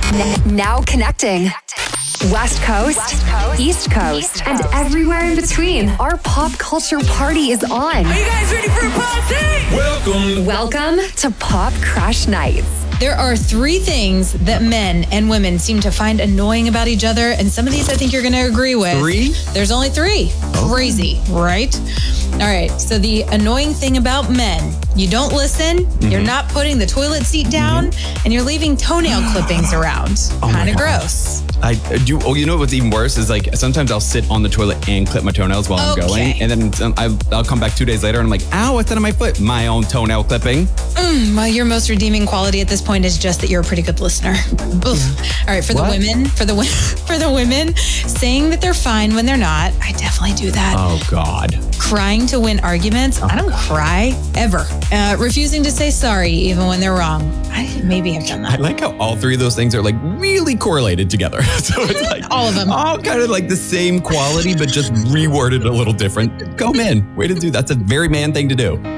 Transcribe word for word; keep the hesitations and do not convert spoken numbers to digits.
N- now connecting. West Coast, West Coast East, Coast, East Coast, and everywhere in between. Our pop culture party is on. Are you guys ready for a party? Welcome. Welcome to Pop Crush Nights. There are three things that men and women seem to find annoying about each other, and some of these I think you're going to agree with. Three? There's only three. Oh. Crazy, right? All right, so the annoying thing about men, you don't listen, mm-hmm. you're not putting the toilet seat down, mm-hmm. and you're leaving toenail clippings around. Oh kind of gross. I do. Oh, you know what's even worse is like sometimes I'll sit on the toilet and clip my toenails while okay. I'm going, and then I'll, I'll come back two days later and I'm like, ow, what's that on my foot? My own toenail clipping. Mm, well, your most redeeming quality at this point is just that you're a pretty good listener. Oof. All right, for What? the women, for the for the women, saying that they're fine when they're not, I definitely do that. Oh God. Crying to win arguments. I don't cry ever. Uh, refusing to say sorry even when they're wrong. I maybe have done I that. like how all three of those things are like really correlated together. So it's like all of them. All kind of like the same quality, but just reworded a little different. Go men. Way to do. That's a very man thing to do.